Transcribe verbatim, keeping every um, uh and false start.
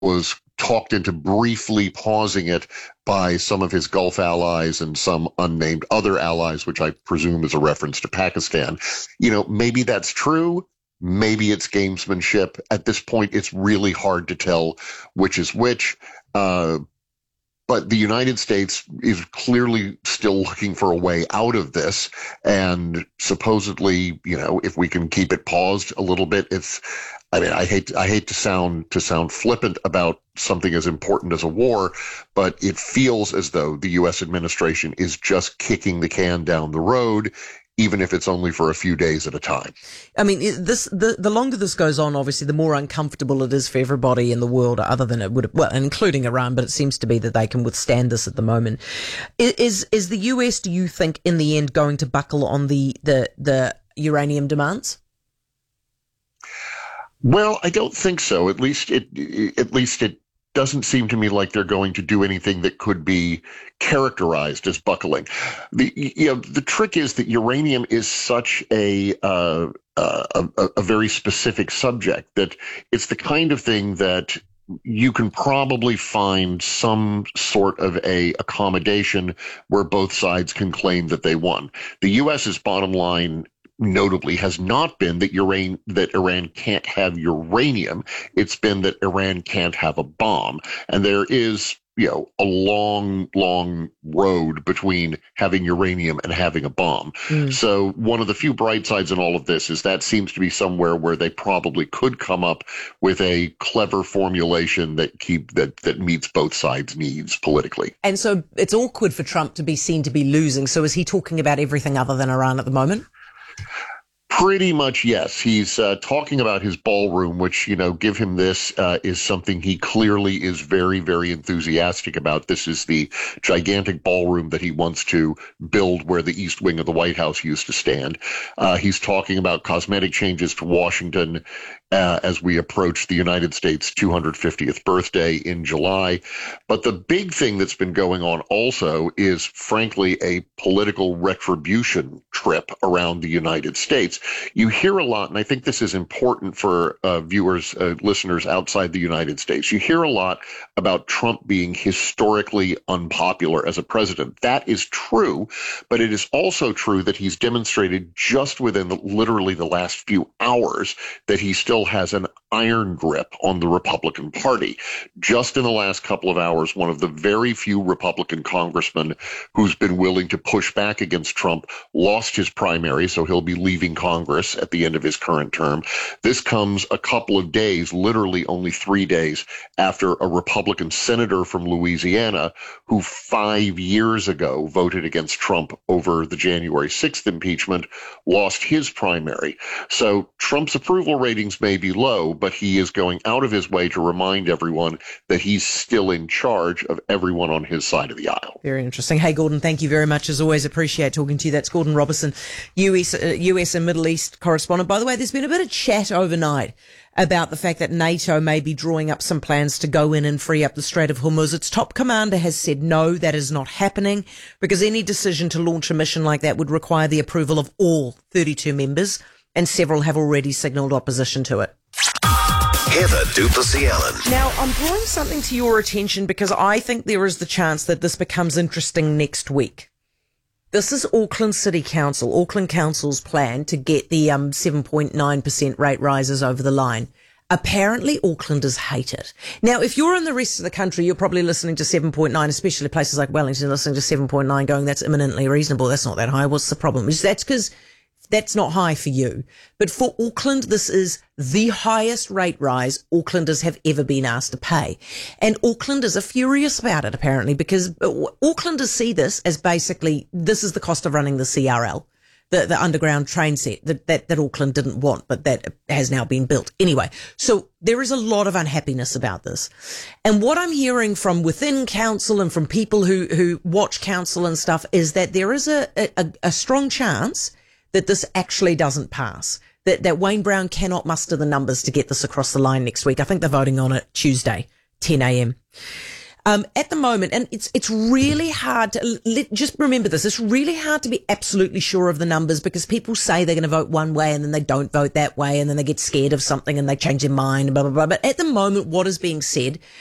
was talked into briefly pausing it by some of his Gulf allies and some unnamed other allies, which I presume is a reference to Pakistan. You know, maybe that's true. Maybe it's gamesmanship. At this point, it's really hard to tell which is which. Uh, But the United States is clearly still looking for a way out of this. And supposedly, you know, if we can keep it paused a little bit, it's, I mean, I hate, I hate to sound, to sound flippant about something as important as a war, but it feels as though the U S administration is just kicking the can down the road, even if it's only for a few days at a time. I mean, this the, the longer this goes on, obviously, the more uncomfortable it is for everybody in the world, other than it would, well, including Iran, but it seems to be that they can withstand this at the moment. Is is the U S, do you think, in the end, going to buckle on the, the, the uranium demands? Well, I don't think so. At least it, at least it doesn't seem to me like they're going to do anything that could be characterized as buckling. The, you know, the trick is that uranium is such a, uh, uh, a, a very specific subject that it's the kind of thing that you can probably find some sort of a accommodation where both sides can claim that they won. The US's bottom line notably has not been that Iran, that Iran can't have uranium. It's been that Iran can't have a bomb. And there is, you know, a long, long road between having uranium and having a bomb. Mm. So one of the few bright sides in all of this is that seems to be somewhere where they probably could come up with a clever formulation that keep that, that meets both sides' needs politically. And so it's awkward for Trump to be seen to be losing. So is he talking about everything other than Iran at the moment? Pretty much, yes. He's uh, talking about his ballroom, which, you know, give him this, uh, is something he clearly is very, very enthusiastic about. This is the gigantic ballroom that he wants to build where the East Wing of the White House used to stand. Uh, he's talking about cosmetic changes to Washington uh, as we approach the United States' two hundred fiftieth birthday in July. But the big thing that's been going on also is, frankly, a political retribution trip around the United States. You hear a lot, and I think this is important for uh, viewers, uh, listeners outside the United States. You hear a lot about Trump being historically unpopular as a president. That is true, but it is also true that he's demonstrated just within the, literally the last few hours that he still has an iron grip on the Republican Party. Just in the last couple of hours, one of the very few Republican congressmen who's been willing to push back against Trump lost his primary, so he'll be leaving Congress at the end of his current term. This comes a couple of days, literally only three days, after a Republican senator from Louisiana who five years ago voted against Trump over the January sixth impeachment lost his primary. So Trump's approval ratings may be low, but he is going out of his way to remind everyone that he's still in charge of everyone on his side of the aisle. Very interesting. Hey, Gordon, thank you very much. As always, appreciate talking to you. That's Gordon Robertson, U S, uh, U S and Middle East correspondent. By the way, there's been a bit of chat overnight about the fact that NATO may be drawing up some plans to go in and free up the Strait of Hormuz. Its top commander has said no, that is not happening, because any decision to launch a mission like that would require the approval of all thirty-two members, and several have already signalled opposition to it. Heather du Plessis-Allen. Now, I'm drawing something to your attention because I think there is the chance that this becomes interesting next week. This is Auckland City Council, Auckland Council's plan to get the um, seven point nine percent rate rises over the line. Apparently, Aucklanders hate it. Now, if you're in the rest of the country, you're probably listening to seven point nine, especially places like Wellington, listening to seven point nine going, that's imminently reasonable. That's not that high. What's the problem? That's because that's not high for you. But for Auckland, this is the highest rate rise Aucklanders have ever been asked to pay. And Aucklanders are furious about it, apparently, because Aucklanders see this as basically, this is the cost of running the C R L, the, the underground train set that, that, that Auckland didn't want, but that has now been built. Anyway, so there is a lot of unhappiness about this. And what I'm hearing from within council and from people who, who watch council and stuff is that there is a, a, a strong chance that this actually doesn't pass, that, that Wayne Brown cannot muster the numbers to get this across the line next week. I think they're voting on it Tuesday, ten a.m. Um, at the moment, and it's it's really hard to let, just remember this. It's really hard to be absolutely sure of the numbers because people say they're going to vote one way and then they don't vote that way, and then they get scared of something and they change their mind. Blah blah blah. But at the moment, what is being said